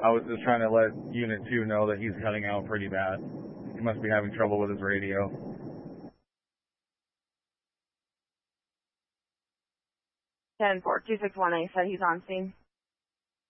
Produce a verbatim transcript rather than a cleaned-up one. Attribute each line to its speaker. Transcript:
Speaker 1: I was just trying to let Unit two know that he's cutting out pretty bad. He must be having trouble with his radio.
Speaker 2: ten four two six one eight said he's on scene.